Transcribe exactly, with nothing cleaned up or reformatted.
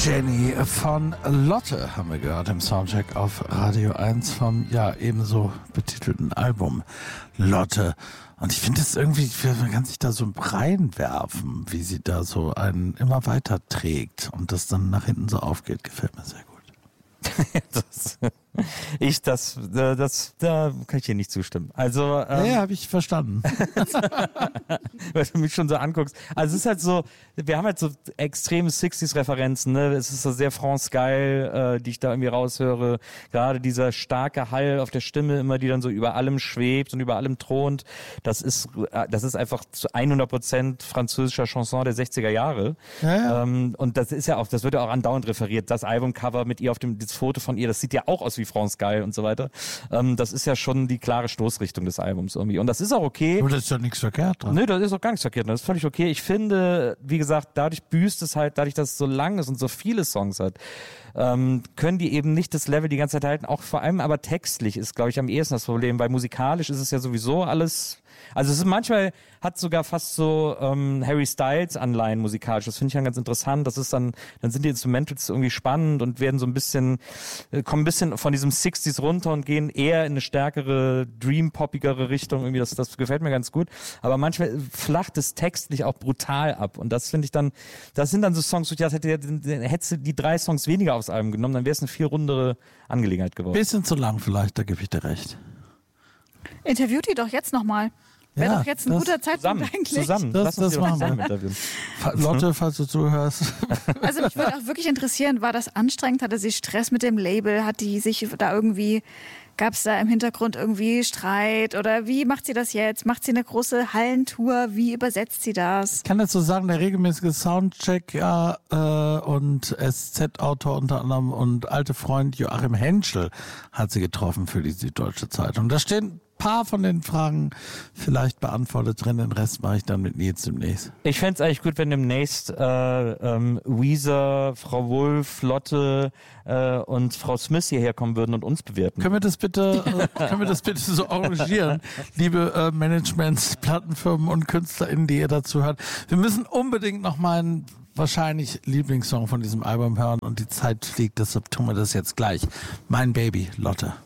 Jenny von Lotte haben wir gehört im Soundcheck auf Radio eins vom ja ebenso betitelten Album Lotte. Und ich finde es irgendwie, man kann sich da so reinwerfen, wie sie da so einen immer weiter trägt und das dann nach hinten so aufgeht. Gefällt mir sehr gut. das, ich, das, das, da kann ich dir nicht zustimmen. Also, ähm, ja, habe ich verstanden. Weil du mich schon so anguckst. Also es ist halt so, wir haben halt so extreme sixties-Referenzen, ne? Es ist so sehr France-geil, äh, die ich da irgendwie raushöre. Gerade dieser starke Hall auf der Stimme immer, die dann so über allem schwebt und über allem thront. Das ist, das ist einfach zu hundert Prozent französischer Chanson der sechziger Jahre. Ja, ja. Ähm, und das ist ja auch, das wird ja auch andauernd referiert. Das Albumcover mit ihr auf dem, das Foto von ihr, das sieht ja auch aus wie France geil und so weiter. Ähm, das ist ja schon die klare Stoßrichtung des Albums irgendwie. Und das ist auch okay. Aber das ist doch nichts verkehrt dran. Nö, das ist auch gar nichts verkehrt. Das ist völlig okay. Ich finde, wie gesagt, dadurch büßt es halt, dadurch, dass es so lang ist und so viele Songs hat, ähm, können die eben nicht das Level die ganze Zeit halten. Auch vor allem aber textlich ist, glaube ich, am ehesten das Problem, weil musikalisch ist es ja sowieso alles. Also es ist manchmal, hat sogar fast so ähm, Harry Styles Anleihen musikalisch. Das finde ich dann ganz interessant. Das ist dann, dann sind die Instrumentals irgendwie spannend und werden so ein bisschen, äh, kommen ein bisschen von diesem sixties runter und gehen eher in eine stärkere, dream-poppigere Richtung. Irgendwie, das, das gefällt mir ganz gut. Aber manchmal flacht es textlich auch brutal ab. Und das finde ich dann, das sind dann so Songs, wo ich dachte, hättest du die drei Songs weniger aufs Album genommen, dann wäre es eine viel rundere Angelegenheit geworden. Bisschen zu lang vielleicht, da gebe ich dir recht. Interviewt die doch jetzt nochmal. Wäre Ja, doch jetzt ein das- guter Zeitpunkt Zusammen, eigentlich. zusammen. Das- Lass uns das die doch machen wir. zusammen interviewen. Fa- Lotte, falls du zuhörst. Also mich würde auch wirklich interessieren, war das anstrengend? Hatte sie Stress mit dem Label? Hat die sich da irgendwie, gab es da im Hintergrund irgendwie Streit? Oder wie macht sie das jetzt? Macht sie eine große Hallentour? Wie übersetzt sie das? Ich kann dazu sagen, der regelmäßige Soundcheck ja, äh, und S Z-Autor unter anderem und alte Freund Joachim Henschel hat sie getroffen für die Süddeutsche Zeitung. Da stehen ein paar von den Fragen vielleicht beantwortet drin, den Rest mache ich dann mit Nils demnächst. Ich fände es eigentlich gut, wenn demnächst äh, ähm, Weezer, Frau Wulff, Lotte äh, und Frau Smith hierher kommen würden und uns bewerten. Können wir das bitte, äh, können wir das bitte so arrangieren, liebe äh, Managements, Plattenfirmen und KünstlerInnen, die ihr dazu hört. Wir müssen unbedingt noch meinen wahrscheinlich Lieblingssong von diesem Album hören und die Zeit fliegt, deshalb tun wir das jetzt gleich. Mein Baby, Lotte.